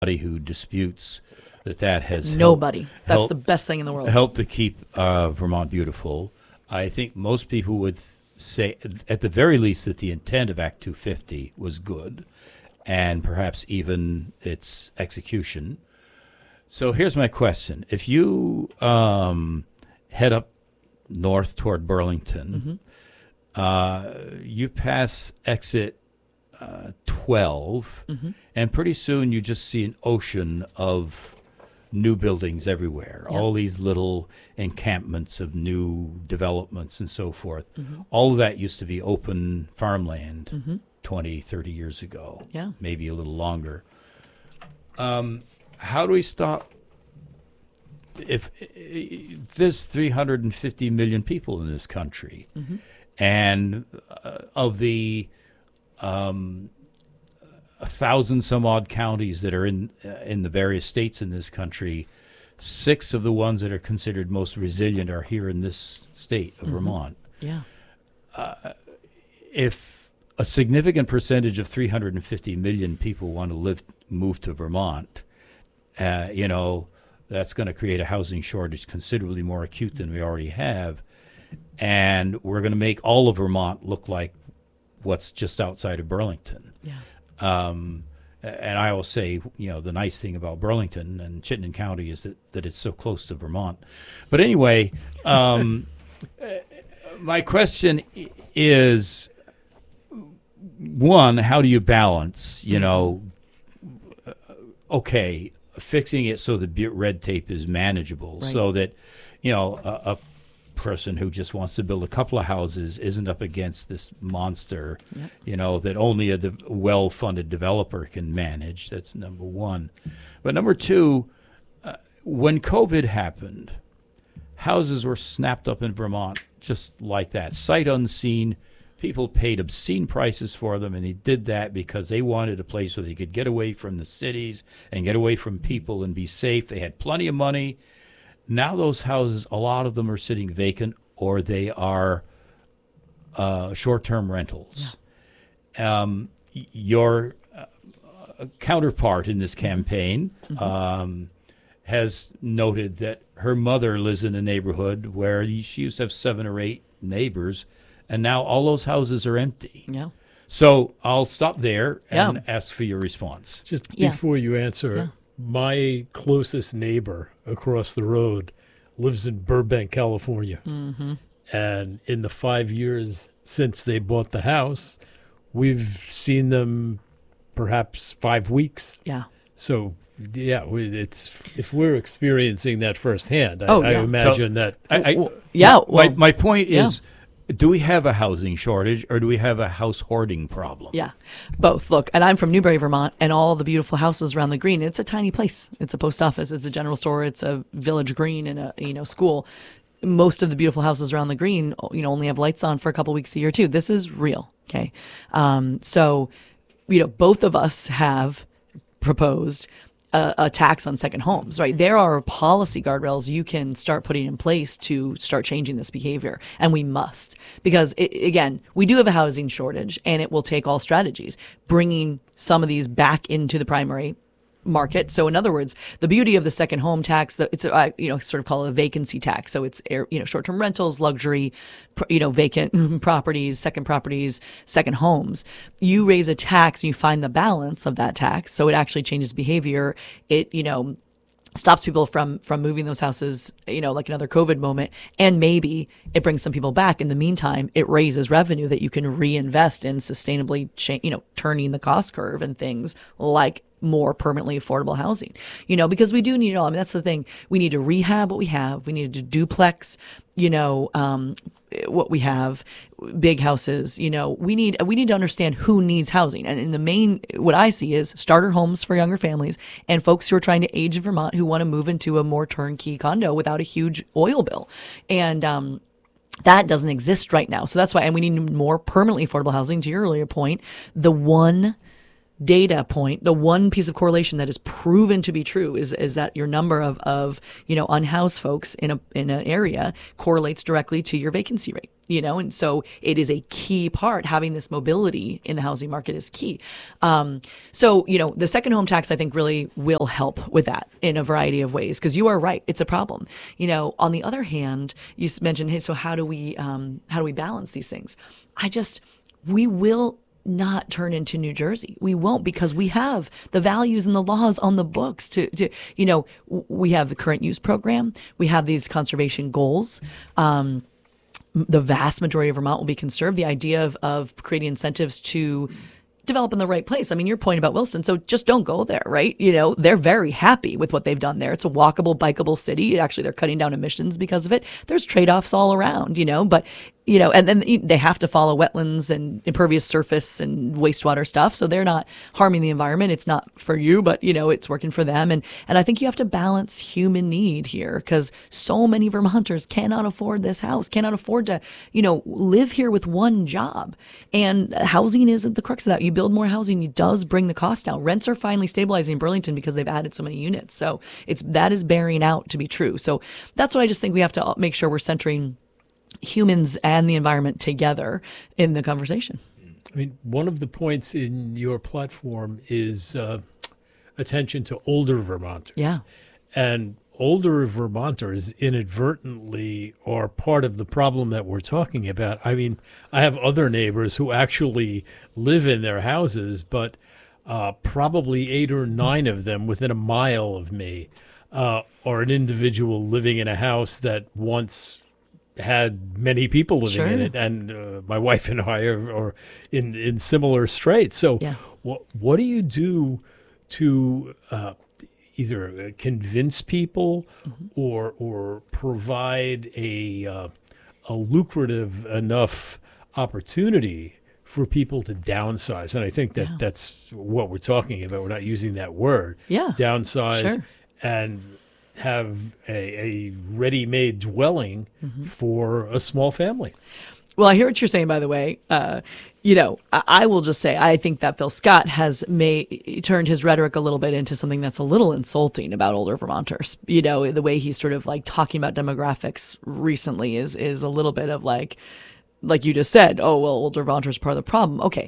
who disputes that has Nobody. That's the helped best thing in the world. helped to keep Vermont beautiful. I think most people would say, at the very least, that the intent of Act 250 was good, and perhaps even its execution. So here's my question: if you head up north toward Burlington, you pass exit 12, and pretty soon you just see an ocean of new buildings everywhere. Yep. All these little encampments of new developments and so forth. All of that used to be open farmland 20, 30 years ago, Yeah. maybe a little longer. How do we stop if there's 350 million people in this country, and of the 1,000 some odd counties that are in the various states in this country, 6 of the ones that are considered most resilient are here in this state of Vermont. Yeah. If a significant percentage of 350 million people want to move to Vermont, that's going to create a housing shortage considerably more acute than we already have. And we're going to make all of Vermont look like what's just outside of Burlington. Yeah. And I will say, the nice thing about Burlington and Chittenden County is that it's so close to Vermont. But anyway, my question is, one, how do you balance, fixing it so the red tape is manageable, Right. so that, a person who just wants to build a couple of houses isn't up against this monster, that only a well-funded developer can manage. That's number one. But number two, when COVID happened, houses were snapped up in Vermont just like that, sight unseen. People paid obscene prices for them, and they did that because they wanted a place where they could get away from the cities and get away from people and be safe. They had plenty of money. Now those houses, a lot of them are sitting vacant, or they are short-term rentals. Yeah. Your counterpart in this campaign has noted that her mother lives in a neighborhood where she used to have 7 or 8 neighbors, and now all those houses are empty. Yeah. So I'll stop there and ask for your response. Just before you answer, my closest neighbor across the road lives in Burbank, California. And in the 5 years since they bought the house, we've seen them perhaps 5 weeks. Yeah. So, it's if we're experiencing that firsthand, Oh, I yeah. imagine that. My point is, do we have a housing shortage, or do we have a house hoarding problem? Yeah, both. Look, and I'm from Newbury, Vermont, and all the beautiful houses around the green. It's a tiny place. It's a post office. It's a general store. It's a village green and a school. Most of the beautiful houses around the green, only have lights on for a couple weeks a year too. This is real. Okay, so both of us have proposed a tax on second homes, right? There are policy guardrails you can start putting in place to start changing this behavior. And we must, because again, we do have a housing shortage, and it will take all strategies, bringing some of these back into the primary market. So in other words, the beauty of the second home tax, it's sort of called a vacancy tax. So it's short-term rentals, luxury, vacant properties, second homes. You raise a tax and you find the balance of that tax, so it actually changes behavior. It stops people from moving those houses, like another COVID moment, and maybe it brings some people back. In the meantime, it raises revenue that you can reinvest in sustainably, turning the cost curve and things like more permanently affordable housing, because we do need it all. I mean, that's the thing. We need to rehab what we have. We need to duplex, what we have, big houses. We need to understand who needs housing. And in the main, what I see is starter homes for younger families and folks who are trying to age in Vermont who want to move into a more turnkey condo without a huge oil bill. And, that doesn't exist right now. So that's why, and we need more permanently affordable housing. To your earlier point, the one data point, the one piece of correlation that is proven to be true is that your number of unhoused folks in an area correlates directly to your vacancy rate. And so it is a key part. Having this mobility in the housing market is key. So the second home tax, I think, really will help with that in a variety of ways, because you are right. It's a problem. On the other hand, you mentioned, hey, so how do we balance these things? We will not turn into New Jersey. We won't, because we have the values and the laws on the books we have the current use program. We have these conservation goals. The vast majority of Vermont will be conserved. The idea of creating incentives to develop in the right place. I mean, your point about Wilson, so just don't go there, right? They're very happy with what they've done there. It's a walkable, bikeable city. Actually, they're cutting down emissions because of it. There's trade-offs all around, but and then they have to follow wetlands and impervious surface and wastewater stuff. So they're not harming the environment. It's not for you, but it's working for them. And I think you have to balance human need here, because so many Vermonters cannot afford this house, cannot afford to, live here with one job. And housing isn't the crux of that. You build more housing, it does bring the cost down. Rents are finally stabilizing in Burlington because they've added so many units. So that is bearing out to be true. So that's what I just think we have to make sure we're centering humans and the environment together in the conversation. I mean, one of the points in your platform is attention to older Vermonters. Yeah. And older Vermonters inadvertently are part of the problem that we're talking about. I mean, I have other neighbors who actually live in their houses, but probably 8 or 9 of them within a mile of me are an individual living in a house that once had many people living in it, and my wife and I are in similar straits. So what do you do to either convince people or provide a lucrative enough opportunity for people to downsize? And I think that's what we're talking about. We're not using that word. Downsize and have a ready-made dwelling for a small family. Well, I hear what you're saying, by the way. I will just say, I think that Phil Scott has turned his rhetoric a little bit into something that's a little insulting about older Vermonters. The way he's sort of like talking about demographics recently is a little bit of like you just said, oh, well, older Vermonters are part of the problem. Okay.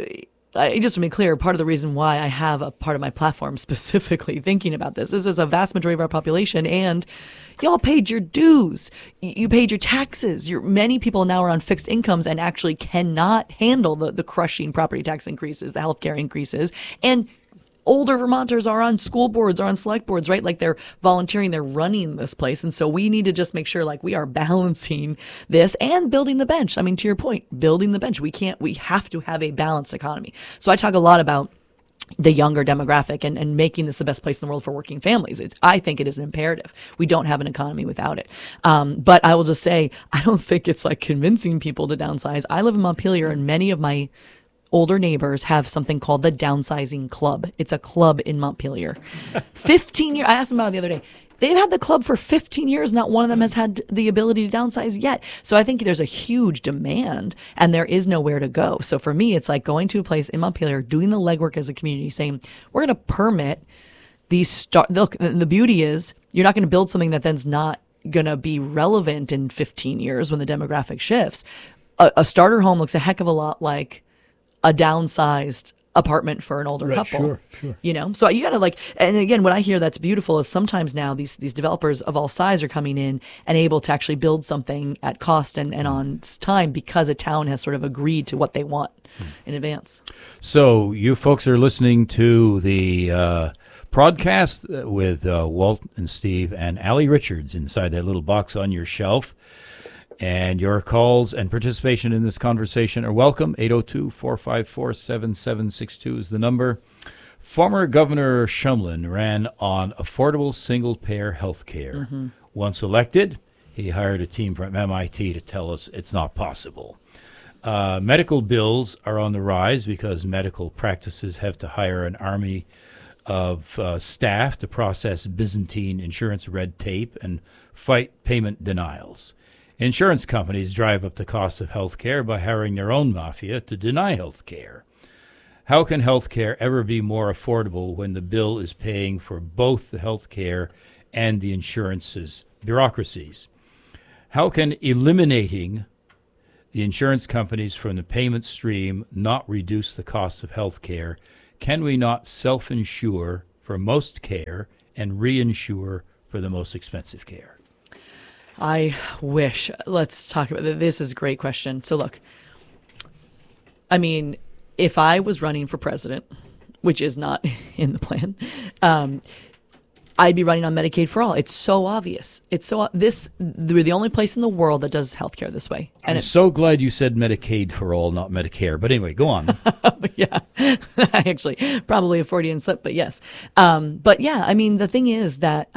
Just to be clear, part of the reason why I have a part of my platform specifically thinking about this is a vast majority of our population, and y'all paid your dues. You paid your taxes. Many people now are on fixed incomes and actually cannot handle the crushing property tax increases, the healthcare increases, and older Vermonters are on school boards, are on select boards, right? Like they're volunteering, they're running this place. And so we need to just make sure like we are balancing this and building the bench. I mean, to your point, building the bench. We have to have a balanced economy. So I talk a lot about the younger demographic and making this the best place in the world for working families. I think it is an imperative. We don't have an economy without it. But I will just say, I don't think it's like convincing people to downsize. I live in Montpelier, and many of my older neighbors have something called the Downsizing Club. It's a club in Montpelier. 15 years. I asked them about it the other day. They've had the club for 15 years. Not one of them has had the ability to downsize yet. So I think there's a huge demand and there is nowhere to go. So for me, it's like going to a place in Montpelier, doing the legwork as a community, saying, we're going to permit these. Look, the beauty is you're not going to build something that then's not going to be relevant in 15 years when the demographic shifts. A starter home looks a heck of a lot like a downsized apartment for an older couple. Sure. So you gotta and again, what I hear that's beautiful is sometimes now these developers of all size are coming in and able to actually build something at cost and on time because a town has sort of agreed to what they want in advance. So you folks are listening to the podcast with Walt and Steve and Allie Richards inside that little box on your shelf. And your calls and participation in this conversation are welcome. 802-454-7762 is the number. Former Governor Shumlin ran on affordable single-payer health care. Once elected, he hired a team from MIT to tell us it's not possible. Medical bills are on the rise because medical practices have to hire an army of staff to process Byzantine insurance red tape and fight payment denials. Insurance companies drive up the cost of health care by hiring their own mafia to deny health care. How can health care ever be more affordable when the bill is paying for both the health care and the insurance's bureaucracies? How can eliminating the insurance companies from the payment stream not reduce the cost of health care? Can we not self-insure for most care and reinsure for the most expensive care? I wish. Let's talk about this. This is a great question. So look, I mean, if I was running for president, which is not in the plan, I'd be running on Medicaid for all. It's so obvious. We're the only place in the world that does healthcare this way. And I'm so glad you said Medicaid for all, not Medicare. But anyway, go on. Yeah, actually, probably a Freudian slip, but yes. But yeah, I mean, the thing is that,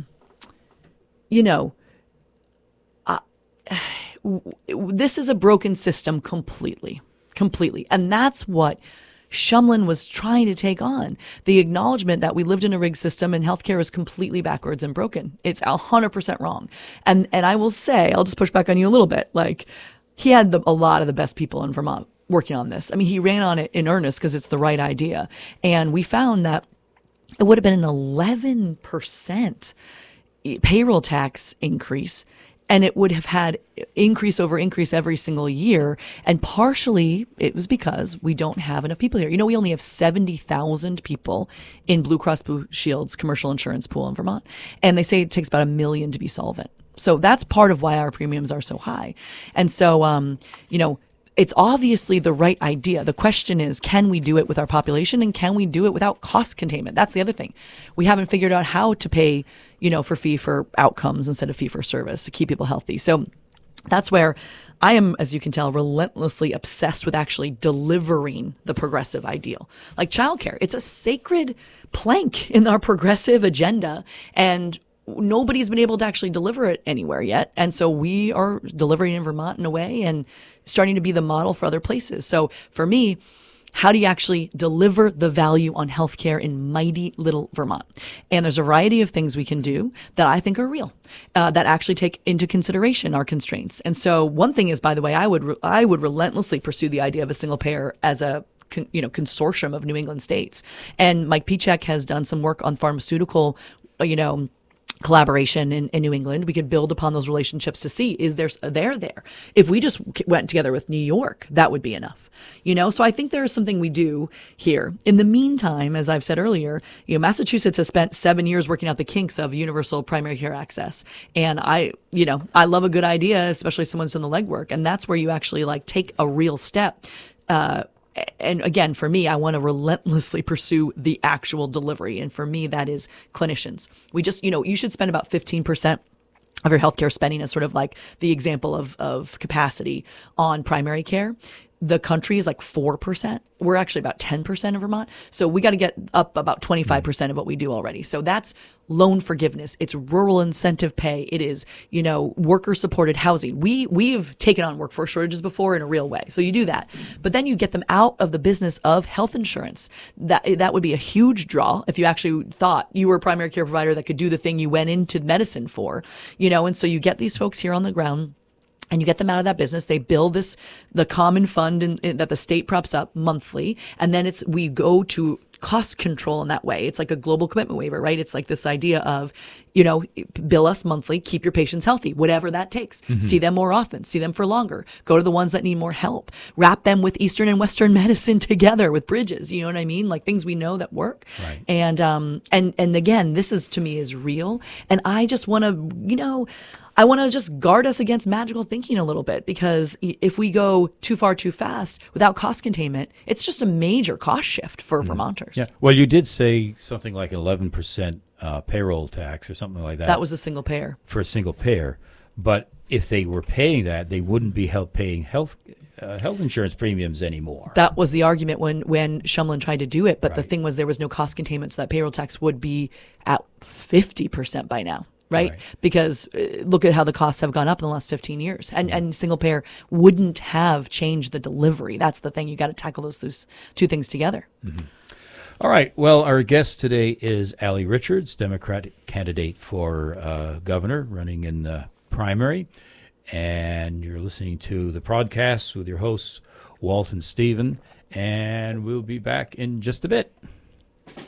this is a broken system completely. And that's what Shumlin was trying to take on. The acknowledgement that we lived in a rigged system and healthcare is completely backwards and broken. It's 100% wrong. And I will say, I'll just push back on you a little bit. Like, he had a lot of the best people in Vermont working on this. I mean, he ran on it in earnest because it's the right idea. And we found that it would have been an 11% payroll tax increase. And it would have had increase over increase every single year. And partially it was because we don't have enough people here. We only have 70,000 people in Blue Cross Blue Shield's commercial insurance pool in Vermont. And they say it takes about 1 million to be solvent. So that's part of why our premiums are so high. And so, it's obviously the right idea. The question is, can we do it with our population, and can we do it without cost containment? That's the other thing. We haven't figured out how to pay, for fee for outcomes instead of fee for service to keep people healthy. So that's where I am, as you can tell, relentlessly obsessed with actually delivering the progressive ideal. Like childcare, it's a sacred plank in our progressive agenda, and nobody's been able to actually deliver it anywhere yet. And so we are delivering in Vermont in a way and starting to be the model for other places. So for me, how do you actually deliver the value on healthcare in mighty little Vermont? And there's a variety of things we can do that I think are real, that actually take into consideration our constraints. And so one thing is, by the way, I would relentlessly pursue the idea of a single payer as a consortium of New England states. And Mike Pichek has done some work on pharmaceutical, collaboration in New England. We could build upon those relationships to see, is there there? If we just went together with New York, that would be enough. So I think there is something we do here. In the meantime, as I've said earlier, Massachusetts has spent 7 years working out the kinks of universal primary care access. And I love a good idea, especially if someone's done the legwork. And that's where you actually take a real step. And again, for me, I want to relentlessly pursue the actual delivery. And for me, that is clinicians. We just, you should spend about 15% of your healthcare spending as sort of like the example of capacity on primary care. The country is 4%. We're actually about 10% in Vermont. So we got to get up about 25% of what we do already. So that's loan forgiveness. It's rural incentive pay. It is, worker supported housing. We've taken on workforce shortages before in a real way. So you do that, but then you get them out of the business of health insurance. That would be a huge draw if you actually thought you were a primary care provider that could do the thing you went into medicine for, and so you get these folks here on the ground. And you get them out of that business. They build the common fund that the state props up monthly. And then we go to cost control in that way. It's like a global commitment waiver, right? It's like this idea of, bill us monthly, keep your patients healthy, whatever that takes. Mm-hmm. See them more often, see them for longer, go to the ones that need more help, wrap them with Eastern and Western medicine together with bridges. You know what I mean? Like things we know that work. Right. And again, this to me is real. And I just want to, I want to just guard us against magical thinking a little bit, because if we go too far too fast without cost containment, it's just a major cost shift for Vermonters. Yeah. Well, you did say something like 11% payroll tax or something like that. That was a single payer. For a single payer. But if they were paying that, they wouldn't be paying health insurance premiums anymore. That was the argument when Shumlin tried to do it. But Right. the thing was, there was no cost containment, so that payroll tax would be at 50% by now. Right? Because look at how the costs have gone up in the last 15 years. And single payer wouldn't have changed the delivery. That's the thing. You got to tackle those two things together. Mm-hmm. All right. Well, our guest today is Allie Richards, Democratic candidate for governor, running in the primary. And you're listening to the podcast with your hosts, Walt and Stephen. And we'll be back in just a bit.